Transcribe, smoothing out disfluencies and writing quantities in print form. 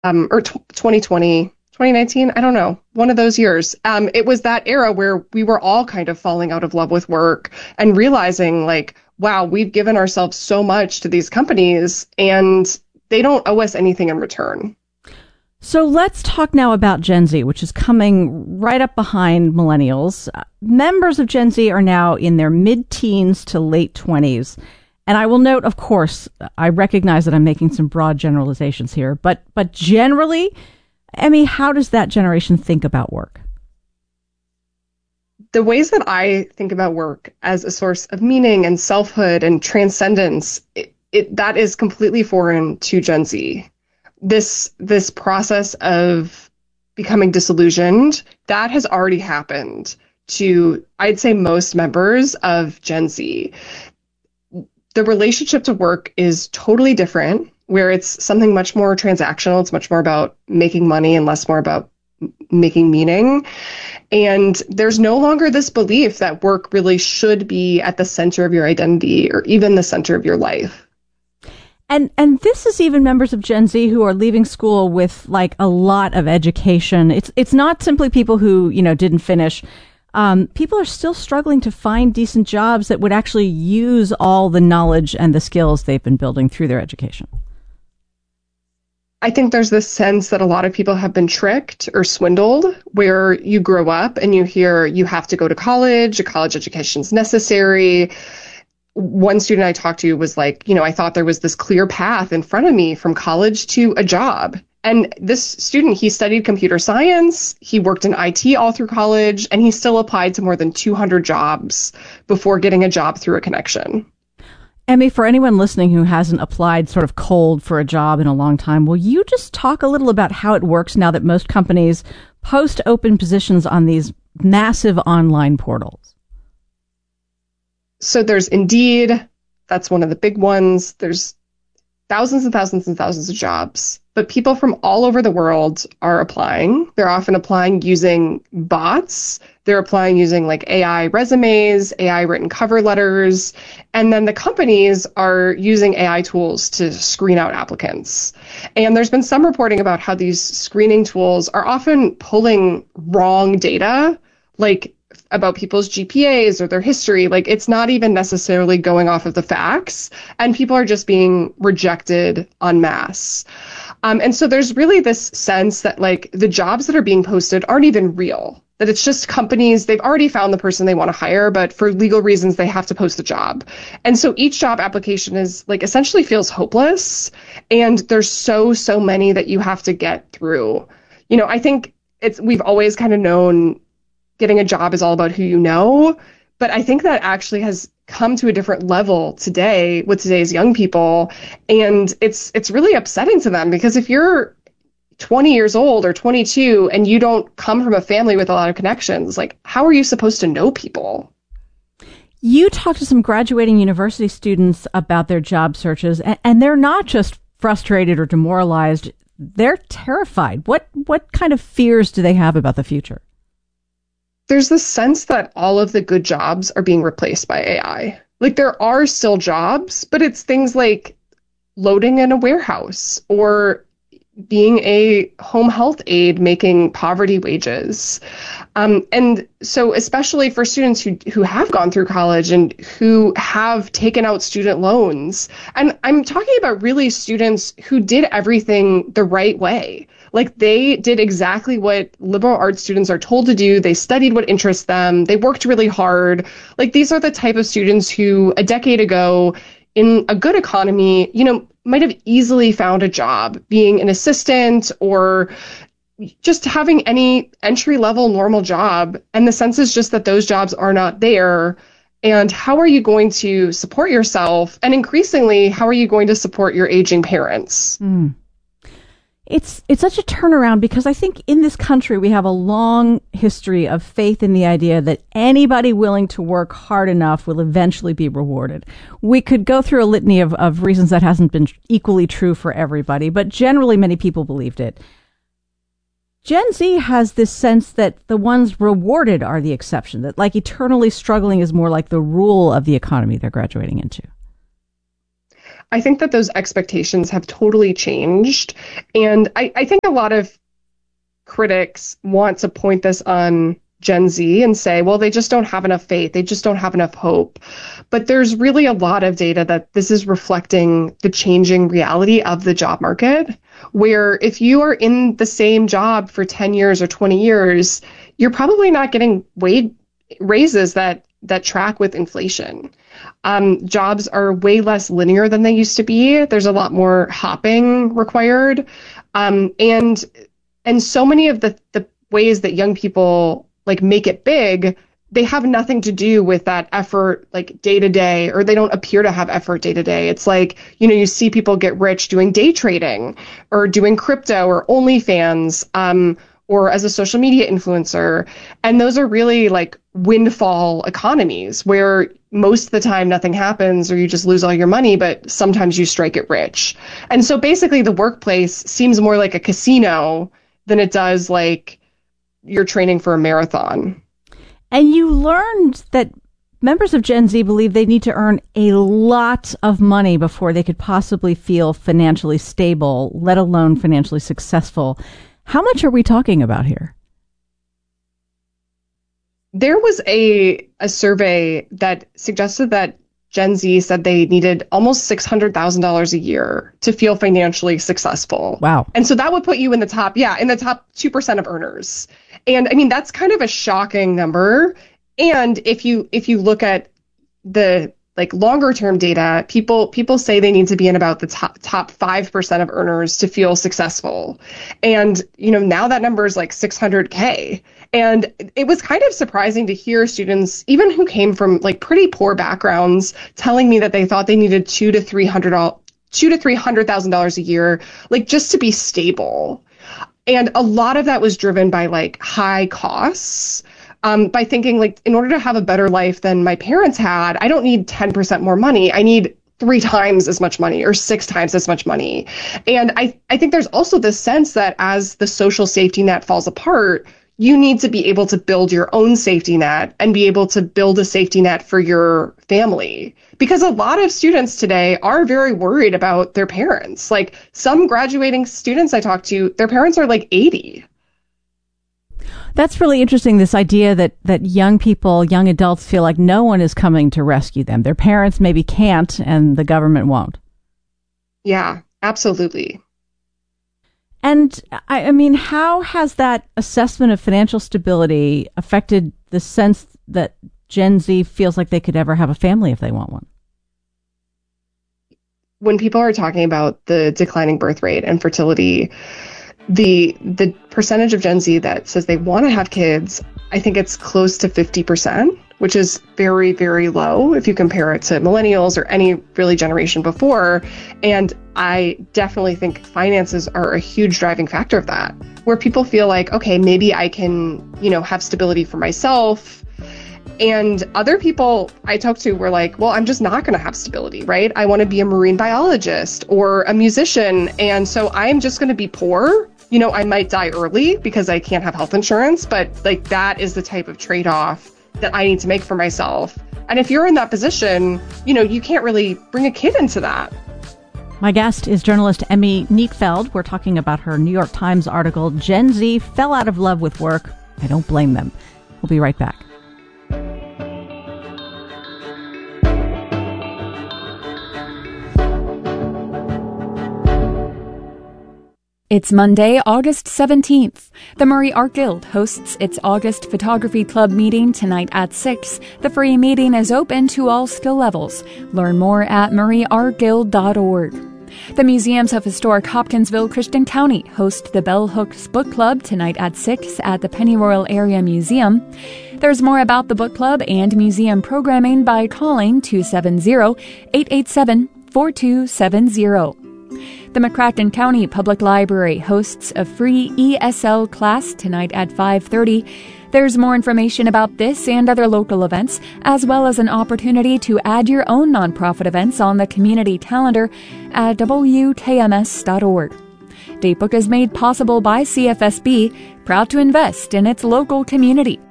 or 2020, 2019, I don't know, one of those years. It was that era where we were all kind of falling out of love with work and realizing like, wow, we've given ourselves so much to these companies and they don't owe us anything in return. So let's talk now about Gen Z, which is coming right up behind millennials. Members of Gen Z are now in their mid-teens to late 20s. And I will note, of course, I recognize that I'm making some broad generalizations here, but generally, Emmy, how does that generation think about work? The ways that I think about work as a source of meaning and selfhood and transcendence, that is completely foreign to Gen Z. This process of becoming disillusioned, that has already happened to, I'd say, most members of Gen Z. The relationship to work is totally different, where it's something much more transactional. It's much more about making money and less more about making meaning. And there's no longer this belief that work really should be at the center of your identity or even the center of your life. And this is even members of Gen Z who are leaving school with like a lot of education. It's not simply people who, didn't finish. People are still struggling to find decent jobs that would actually use all the knowledge and the skills they've been building through their education. I think there's this sense that a lot of people have been tricked or swindled, where you grow up and you hear you have to go to college, a college education is necessary. One student I talked to was like, I thought there was this clear path in front of me from college to a job. And this student, he studied computer science, he worked in IT all through college, and he still applied to more than 200 jobs before getting a job through a connection. Emmy, for anyone listening who hasn't applied sort of cold for a job in a long time, will you just talk a little about how it works now that most companies post open positions on these massive online portals? So there's Indeed, that's one of the big ones. There's thousands and thousands and thousands of jobs, but people from all over the world are applying. They're often applying using bots. They're applying using like AI resumes, AI written cover letters, and then the companies are using AI tools to screen out applicants. And there's been some reporting about how these screening tools are often pulling wrong data, like about people's GPAs or their history. Like it's not even necessarily going off of the facts, and people are just being rejected en masse. And so there's really this sense that like the jobs that are being posted aren't even real, that it's just companies, they've already found the person they want to hire, but for legal reasons, they have to post the job. And so each job application is like essentially feels hopeless. And there's so many that you have to get through. I think we've always kind of known getting a job is all about who you know, but I think that actually has come to a different level today with today's young people. And it's really upsetting to them, because if you're 20 years old or 22 and you don't come from a family with a lot of connections, like how are you supposed to know people? You talked to some graduating university students about their job searches, and they're not just frustrated or demoralized. They're terrified. What kind of fears do they have about the future? There's this sense that all of the good jobs are being replaced by AI. Like there are still jobs, but it's things like loading in a warehouse or being a home health aide making poverty wages. And so especially for students who have gone through college and who have taken out student loans, and I'm talking about really students who did everything the right way. Like they did exactly what liberal arts students are told to do. They studied what interests them. They worked really hard. Like these are the type of students who a decade ago in a good economy, might have easily found a job being an assistant or just having any entry level normal job. And the sense is just that those jobs are not there. And how are you going to support yourself? And increasingly, how are you going to support your aging parents? It's such a turnaround, because I think in this country we have a long history of faith in the idea that anybody willing to work hard enough will eventually be rewarded. We could go through a litany of reasons that hasn't been equally true for everybody, but generally many people believed it. Gen Z has this sense that the ones rewarded are the exception, that like eternally struggling is more like the rule of the economy they're graduating into. I think that those expectations have totally changed. And I think a lot of critics want to point this on Gen Z and say, well, they just don't have enough faith. They just don't have enough hope. But there's really a lot of data that this is reflecting the changing reality of the job market, where if you are in the same job for 10 years or 20 years, you're probably not getting raises that track with inflation. Jobs are way less linear than they used to be. There's a lot more hopping required. And so many of the ways that young people like make it big, they have nothing to do with that effort like day to day, or they don't appear to have effort day to day. It's like, you see people get rich doing day trading or doing crypto or OnlyFans, or as a social media influencer. And those are really like windfall economies where most of the time nothing happens or you just lose all your money, but sometimes you strike it rich. And so basically the workplace seems more like a casino than it does like you're training for a marathon. And you learned that members of Gen Z believe they need to earn a lot of money before they could possibly feel financially stable, let alone financially successful. How much are we talking about here? There was a survey that suggested that Gen Z said they needed almost $600,000 a year to feel financially successful. Wow. And so that would put you in the top 2% of earners. And I mean, that's kind of a shocking number. And if you look at the like longer term data, people say they need to be in about the top 5% of earners to feel successful. And, now that number is like 600K. And it was kind of surprising to hear students, even who came from like pretty poor backgrounds, telling me that they thought they needed $200,000 to $300,000 a year, like just to be stable. And a lot of that was driven by like high costs. By thinking like, in order to have a better life than my parents had, I don't need 10% more money. I need 3 times as much money or 6 times as much money. And I think there's also this sense that as the social safety net falls apart, you need to be able to build your own safety net and be able to build a safety net for your family. Because a lot of students today are very worried about their parents. Like some graduating students I talk to, their parents are like 80. That's really interesting, this idea that young people, young adults feel like no one is coming to rescue them. Their parents maybe can't and the government won't. Yeah, absolutely. And I mean, how has that assessment of financial stability affected the sense that Gen Z feels like they could ever have a family if they want one? When people are talking about the declining birth rate and fertility, the percentage of Gen Z that says they want to have kids, I think it's close to 50%, which is very, very low if you compare it to millennials or any really generation before. And I definitely think finances are a huge driving factor of that, where people feel like, okay, maybe I can, have stability for myself. And other people I talked to were like, well, I'm just not going to have stability, right? I want to be a marine biologist or a musician. And so I'm just going to be poor. I might die early because I can't have health insurance, but like that is the type of trade-off that I need to make for myself. And if you're in that position, you can't really bring a kid into that. My guest is journalist Emmy Neatfeld. We're talking about her New York Times article, Gen Z Fell Out of Love with Work. I don't blame them. We'll be right back. It's Monday, August 17th. The Murray Art Guild hosts its August Photography Club meeting tonight at 6. The free meeting is open to all skill levels. Learn more at murrayartguild.org. The Museums of Historic Hopkinsville Christian County host the Bell Hooks Book Club tonight at 6 at the Pennyroyal Area Museum. There's more about the book club and museum programming by calling 270-887-4270. The McCracken County Public Library hosts a free ESL class tonight at 5:30. There's more information about this and other local events, as well as an opportunity to add your own nonprofit events on the community calendar at wkms.org. Datebook is made possible by CFSB, proud to invest in its local community.